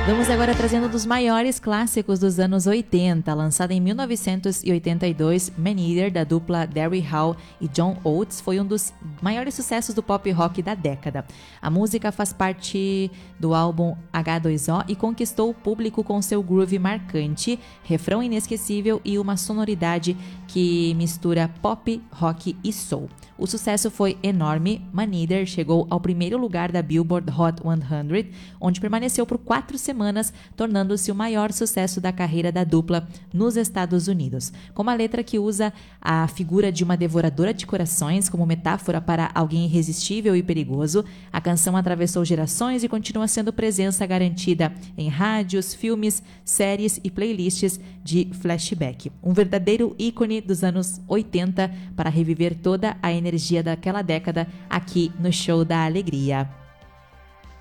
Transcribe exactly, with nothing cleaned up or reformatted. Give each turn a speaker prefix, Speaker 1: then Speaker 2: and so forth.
Speaker 1: Vamos agora trazendo um dos maiores clássicos dos anos oitenta, lançada em mil novecentos e oitenta e dois, Man Eater, da dupla Derry Hall e John Oates, foi um dos maiores sucessos do pop rock da década. A música faz parte do álbum agá dois ó e conquistou o público com seu groove marcante, refrão inesquecível e uma sonoridade que mistura pop, rock e soul. O sucesso foi enorme. Man Eater chegou ao primeiro lugar da Billboard Hot cem, onde permaneceu por quatro semanas, tornando-se o maior sucesso da carreira da dupla nos Estados Unidos. Com uma letra que usa a figura de uma devoradora de corações como metáfora para alguém irresistível e perigoso, a canção atravessou gerações e continua sendo presença garantida em rádios, filmes, séries e playlists de flashback. Um verdadeiro ícone dos anos oitenta para reviver toda a energia daquela década aqui no Show da Alegria.